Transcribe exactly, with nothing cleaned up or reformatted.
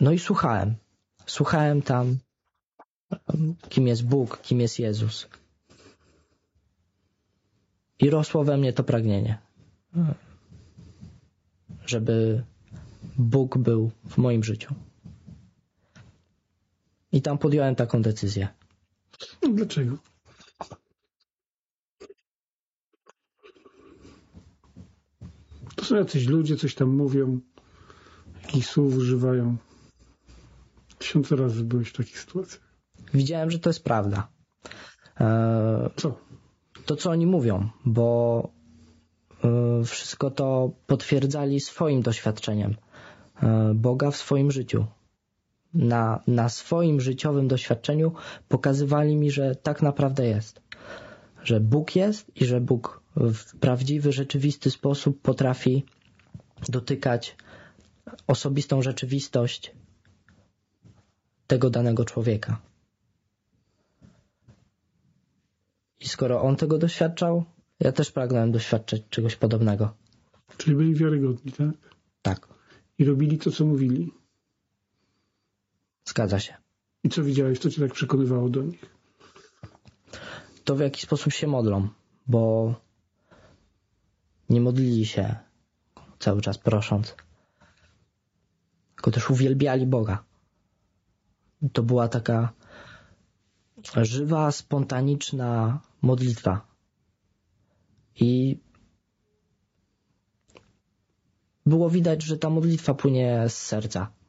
No i słuchałem. Słuchałem tam, kim jest Bóg, kim jest Jezus. I rosło we mnie to pragnienie, żeby Bóg był w moim życiu. I tam podjąłem taką decyzję. Dlaczego? To są jacyś ludzie, coś tam mówią, jakichś słów używają. Tysiące razy byłeś w takich sytuacjach. Widziałem, że to jest prawda. E, Co? To, co oni mówią, bo e, wszystko to potwierdzali swoim doświadczeniem e, Boga w swoim życiu. Na, na swoim życiowym doświadczeniu pokazywali mi, że tak naprawdę jest. Że Bóg jest i że Bóg w prawdziwy, rzeczywisty sposób potrafi dotykać osobistą rzeczywistość tego danego człowieka. I skoro on tego doświadczał, ja też pragnąłem doświadczać czegoś podobnego. Czyli byli wiarygodni, tak? Tak. I robili to, co mówili. Zgadza się. I co widziałeś, co cię tak przekonywało do nich? To w jaki sposób się modlą, bo nie modlili się cały czas prosząc, tylko też uwielbiali Boga. To była taka żywa, spontaniczna modlitwa. I było widać, że ta modlitwa płynie z serca.